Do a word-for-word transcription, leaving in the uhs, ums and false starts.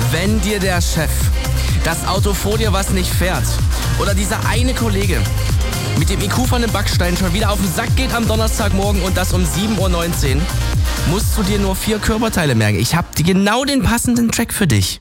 Wenn dir der Chef, das Auto vor dir, was nicht fährt, oder dieser eine Kollege mit dem I Q von einem Backstein schon wieder auf den Sack geht am Donnerstagmorgen und das um sieben Uhr neunzehn, musst du dir nur vier Körperteile merken. Ich habe genau den passenden Track für dich.